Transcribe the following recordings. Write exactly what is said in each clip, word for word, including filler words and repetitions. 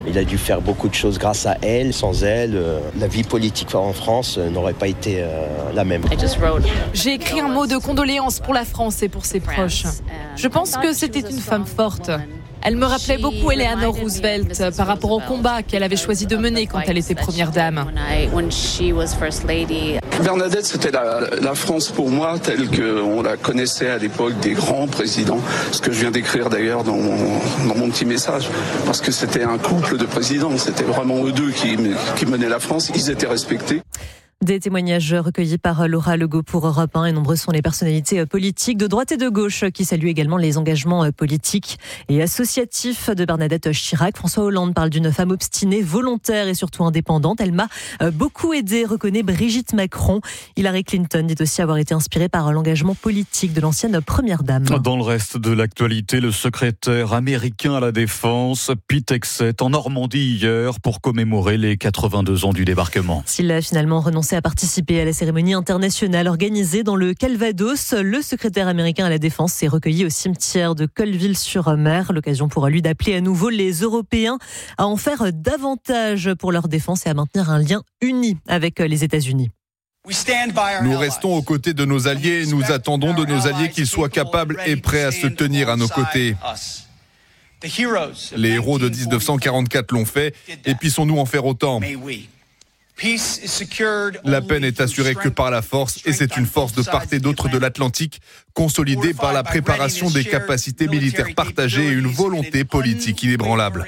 Il a dû faire beaucoup de choses grâce à elle. Sans elle, euh, la vie politique en France euh, n'aurait pas été euh, la même. J'ai écrit un mot de condoléances pour la France et pour ses proches. Je pense que c'était une femme forte. Elle me rappelait beaucoup Eleanor Roosevelt par rapport au combat qu'elle avait choisi de mener quand elle était première dame. Bernadette, c'était la, la France pour moi telle qu'on la connaissait à l'époque des grands présidents. Ce que je viens d'écrire d'ailleurs dans mon, dans mon petit message. Parce que c'était un couple de présidents. C'était vraiment eux deux qui, qui menaient la France. Ils étaient respectés. Des témoignages recueillis par Laura Legault pour Europe un et nombreux sont les personnalités politiques de droite et de gauche qui saluent également les engagements politiques et associatifs de Bernadette Chirac. François Hollande parle d'une femme obstinée, volontaire et surtout indépendante. Elle m'a beaucoup aidé, reconnaît Brigitte Macron. Hillary Clinton dit aussi avoir été inspirée par l'engagement politique de l'ancienne première dame. Dans le reste de l'actualité, le secrétaire américain à la Défense, Pete Hegseth, en Normandie hier pour commémorer les quatre-vingt-deux ans du débarquement. S'il a finalement renoncé à participer à la cérémonie internationale organisée dans le Calvados, le secrétaire américain à la Défense s'est recueilli au cimetière de Colville-sur-Mer. L'occasion pour lui d'appeler à nouveau les Européens à en faire davantage pour leur défense et à maintenir un lien uni avec les États-Unis. Nous restons aux côtés de nos alliés et nous attendons de nos alliés qu'ils soient capables et prêts à se tenir à nos côtés. Les héros de dix-neuf cent quarante-quatre l'ont fait, et puissons-nous en faire autant. La paix n'est assurée que par la force, et c'est une force de part et d'autre de l'Atlantique, consolidée par la préparation des capacités militaires partagées et une volonté politique inébranlable.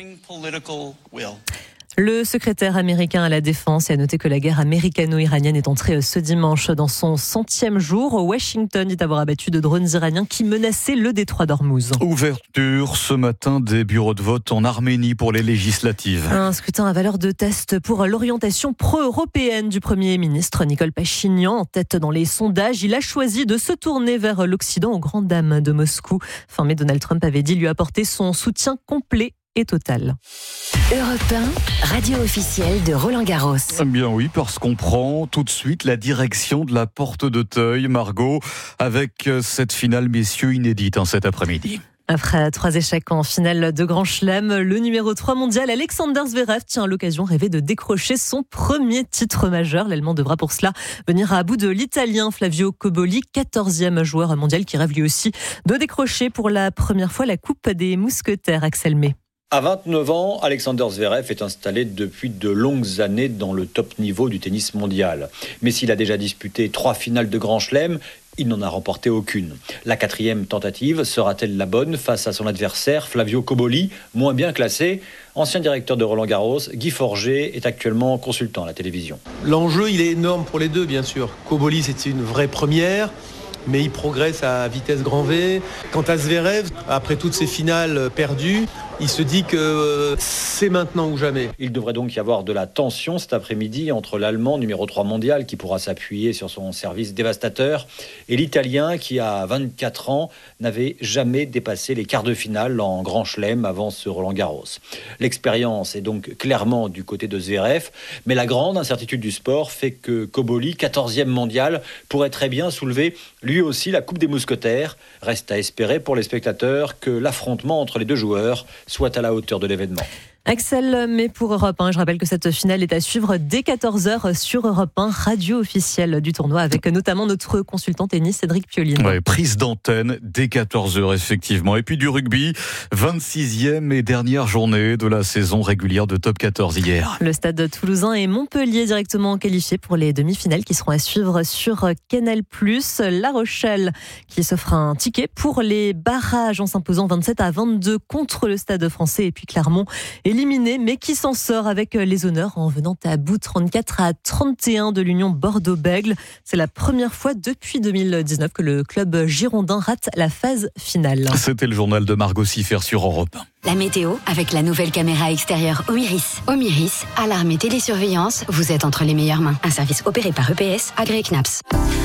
Le secrétaire américain à la Défense a noté que la guerre américano-iranienne est entrée ce dimanche dans son centième jour. Washington dit avoir abattu de drones iraniens qui menaçaient le détroit d'Ormuz. Ouverture ce matin des bureaux de vote en Arménie pour les législatives. Un scrutin à valeur de test pour l'orientation pro-européenne du Premier ministre Nicole Pachinian. En tête dans les sondages, il a choisi de se tourner vers l'Occident aux grandes dames de Moscou. Fin mai, Donald Trump avait dit lui apporter son soutien complet et total. Europe un, radio officielle de Roland Garros. Eh bien oui, parce qu'on prend tout de suite la direction de la porte d'Auteuil, Margot, avec cette finale messieurs inédite hein, cet après-midi. Après trois échecs en finale de Grand Chelem, le numéro trois mondial Alexander Zverev tient l'occasion rêvée de décrocher son premier titre majeur. L'Allemand devra pour cela venir à bout de l'Italien Flavio Cobolli, quatorzième joueur mondial qui rêve lui aussi de décrocher pour la première fois la Coupe des Mousquetaires. Axel May. À vingt-neuf ans, Alexander Zverev est installé depuis de longues années dans le top niveau du tennis mondial. Mais s'il a déjà disputé trois finales de Grand Chelem, il n'en a remporté aucune. La quatrième tentative sera-t-elle la bonne face à son adversaire Flavio Cobolli, moins bien classé? Ancien directeur de Roland Garros, Guy Forget est actuellement consultant à la télévision. L'enjeu, il est énorme pour les deux, bien sûr. Cobolli, c'est une vraie première. Mais il progresse à vitesse grand V. Quant à Zverev, après toutes ces finales perdues, il se dit que c'est maintenant ou jamais. Il devrait donc y avoir de la tension cet après-midi entre l'Allemand, numéro trois mondial, qui pourra s'appuyer sur son service dévastateur, et l'Italien qui, à vingt-quatre ans, n'avait jamais dépassé les quarts de finale en Grand Chelem avant ce Roland-Garros. L'expérience est donc clairement du côté de Zverev, mais la grande incertitude du sport fait que Cobolli, quatorzième mondial, pourrait très bien soulever lui aussi la Coupe des Mousquetaires. Reste à espérer pour les spectateurs que l'affrontement entre les deux joueurs soit à la hauteur de l'événement. Axel, mais pour Europe un, je rappelle que cette finale est à suivre dès quatorze heures sur Europe un, radio officielle du tournoi, avec notamment notre consultant tennis Cédric Pioline. Ouais, prise d'antenne dès quatorze heures, effectivement. Et puis du rugby, vingt-sixième et dernière journée de la saison régulière de Top quatorze hier. Le stade toulousain et Montpellier directement qualifiés pour les demi-finales qui seront à suivre sur Canal plus. La Rochelle qui s'offre un ticket pour les barrages en s'imposant vingt-sept à vingt-deux contre le Stade français, et puis Clermont éliminé, mais qui s'en sort avec les honneurs en venant à bout trente-quatre à trente et un de l'Union Bordeaux-Bègles. C'est la première fois depuis deux mille dix-neuf que le club girondin rate la phase finale. C'était le journal de Margot Siffer sur Europe un. La météo avec la nouvelle caméra extérieure Omiris. Omiris, alarme et télésurveillance, vous êtes entre les meilleures mains. Un service opéré par E P S, agréé C N A P S.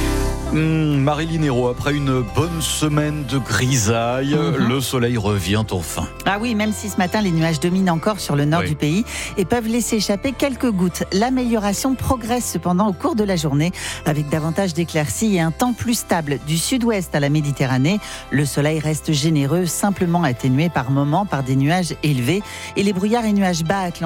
Mmh, Marilyn Hérault, après une bonne semaine de grisaille, mmh. le soleil revient enfin. Ah oui, même si ce matin les nuages dominent encore sur le nord oui. du pays et peuvent laisser échapper quelques gouttes. L'amélioration progresse cependant au cours de la journée avec davantage d'éclaircies et un temps plus stable du sud-ouest à la Méditerranée. Le soleil reste généreux, simplement atténué par moments par des nuages élevés et les brouillards et nuages bas atlantiques